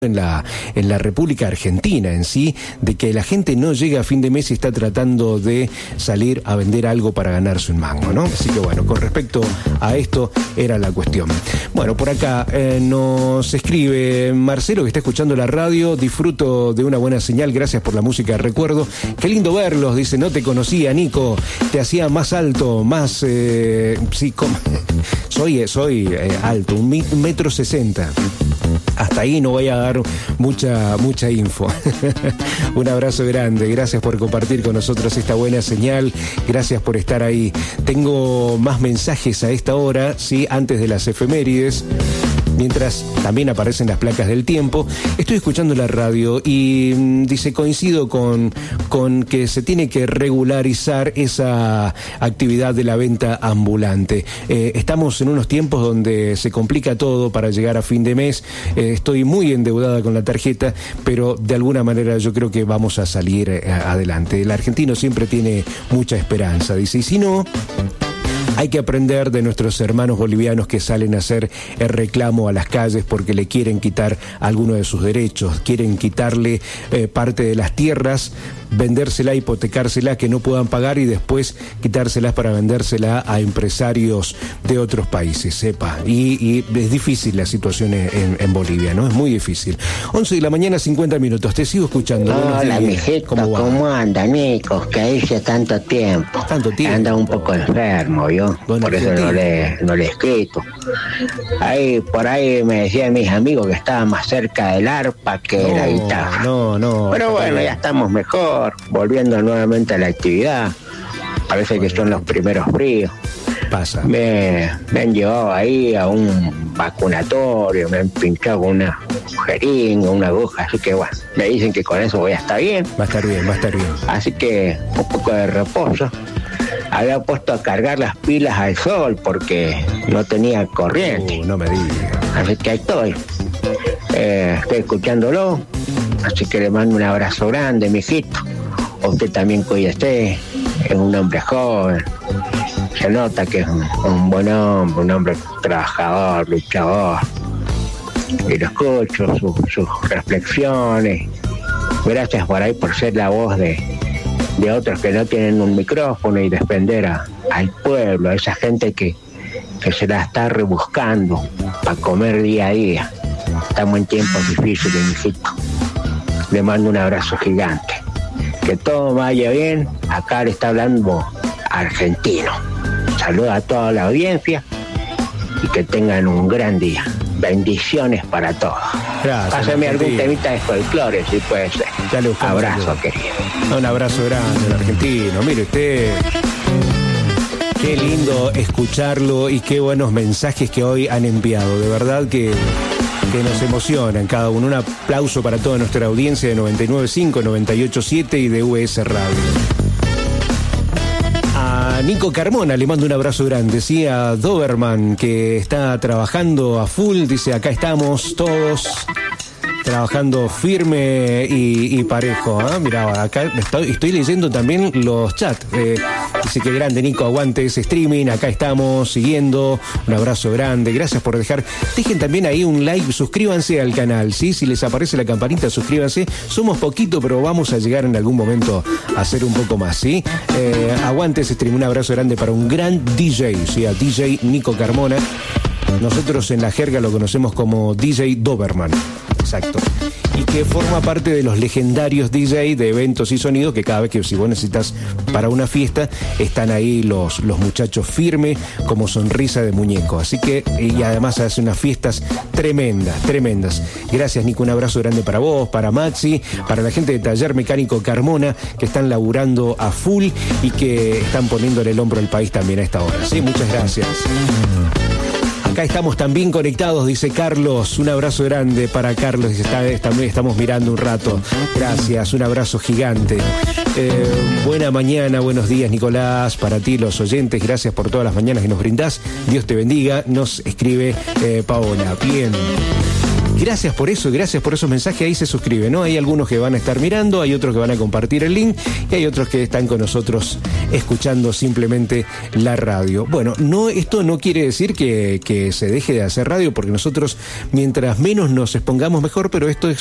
en la República Argentina en sí, de que la gente no llega a fin de mes y está tratando de salir a vender algo para ganarse un mango, ¿no? Así que bueno, con respecto a esto era la cuestión. Bueno, por acá nos escribe Marcelo, que está escuchando la radio: disfruto de una buena señal, gracias por la música de recuerdo. Qué lindo verlos, dice, no te conocía, Nico, te hacía más alto, más... sí, soy alto, 1,60 m. Hasta ahí no voy a dar mucha info. Un abrazo grande, gracias por compartir con nosotros esta buena señal, gracias por estar ahí. Tengo más mensajes a esta hora, sí, antes de las efemérides, mientras también aparecen las placas del tiempo. Estoy escuchando la radio y dice, coincido con que se tiene que regularizar esa actividad de la venta ambulante. Estamos en unos tiempos donde se complica todo para llegar a fin de mes. Estoy muy endeudada con la tarjeta, pero de alguna manera yo creo que vamos a salir adelante. El argentino siempre tiene mucha esperanza, dice, y si no... Hay que aprender de nuestros hermanos bolivianos que salen a hacer el reclamo a las calles porque le quieren quitar alguno de sus derechos, quieren quitarle parte de las tierras, vendérsela, hipotecársela, que no puedan pagar y después quitárselas para vendérsela a empresarios de otros países, sepa. Y es difícil la situación en Bolivia, ¿no? Es muy difícil. 11 de la mañana, 50 minutos. Te sigo escuchando. Hola, mijito, ¿cómo anda, Nico? Que hice tanto tiempo. Anda un poco enfermo, yo. Bueno, por eso no le he escrito. Por ahí me decían mis amigos que estaba más cerca del arpa que de la guitarra. Pero bueno, ya estamos mejor, volviendo nuevamente a la actividad. Parece que son los primeros fríos. Pasa. Me han llevado ahí a un vacunatorio, me han pinchado con una jeringa, una aguja, así que bueno, me dicen que con eso voy a estar bien. Va a estar bien. Así que un poco de reposo. Había puesto a cargar las pilas al sol porque no tenía corriente. No me digas. Así que ahí estoy. Estoy escuchándolo. Así que le mando un abrazo grande, mijito. Usted también cuídese. Es un hombre joven. Se nota que es un buen hombre, un hombre trabajador, luchador. Y lo escucho, sus reflexiones. Gracias por ahí por ser la voz de otros que no tienen un micrófono y defender al pueblo, a esa gente que se la está rebuscando para comer día a día. Estamos en tiempos difíciles, mijito. Le mando un abrazo gigante. Que todo vaya bien. Acá le está hablando argentino. Saluda a toda la audiencia y que tengan un gran día. Bendiciones para todos. Gracias. Pásame algún temita de folclore, si puede ser. Abrazo, querido. Un abrazo grande al argentino. Mire usted, qué lindo escucharlo y qué buenos mensajes que hoy han enviado. De verdad que nos emocionan cada uno. Un aplauso para toda nuestra audiencia de 99.5, 98.7 y de US Radio. A Nico Carmona le mando un abrazo grande, sí, a Doberman, que está trabajando a full, dice, acá estamos todos trabajando firme y parejo, ¿eh? Mirá, acá estoy leyendo también los chats. Dice que grande, Nico, aguante ese streaming, acá estamos siguiendo. Un abrazo grande, gracias por dejen también ahí un like, suscríbanse al canal, ¿sí? Si les aparece la campanita, suscríbanse. Somos poquito, pero vamos a llegar en algún momento a hacer un poco más, ¿sí? Aguante ese stream, un abrazo grande para un gran DJ, ¿sí? A DJ Nico Carmona. Nosotros en la jerga lo conocemos como DJ Doberman. Exacto. Y que forma parte de los legendarios DJ de eventos y sonidos, que cada vez que si vos necesitas para una fiesta, están ahí los muchachos firmes como sonrisa de muñeco. Así que, y además hace unas fiestas tremendas. Gracias, Nico, un abrazo grande para vos, para Maxi, para la gente de Taller Mecánico Carmona, que están laburando a full y que están poniéndole el hombro al país también a esta hora. Sí, muchas gracias. Acá estamos también conectados, dice Carlos. Un abrazo grande para Carlos. Estamos mirando un rato. Gracias, un abrazo gigante. Buena mañana, buenos días, Nicolás. Para ti, los oyentes, gracias por todas las mañanas que nos brindás. Dios te bendiga. Nos escribe Paola. Bien. Gracias por eso, gracias por esos mensajes. Ahí se suscriben, ¿no? Hay algunos que van a estar mirando, hay otros que van a compartir el link y hay otros que están con nosotros escuchando simplemente la radio. Bueno, esto no quiere decir que se deje de hacer radio, porque nosotros, mientras menos nos expongamos, mejor, pero esto es